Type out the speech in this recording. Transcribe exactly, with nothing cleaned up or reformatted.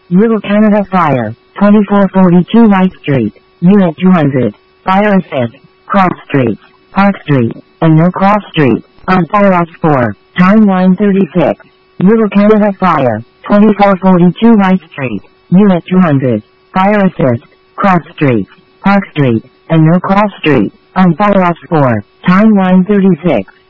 Little Canada Fire, twenty-four forty-two White Street, Unit two hundred. Fire assist. Cross Street, Park Street, and No Cross Street, on fire at four. Time nine thirty-six. Little Canada Fire, twenty-four forty-two White Street, Unit two hundred. Fire assist. Cross Street, Park Street, and No Cross Street, on fire at four. Time nine thirty-six.